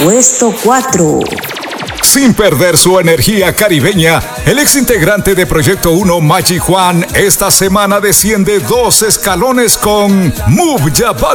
Puesto 4. Sin perder su energía caribeña, el ex integrante de Proyecto 1, Machi Juan, esta semana desciende 2 escalones con Move Ya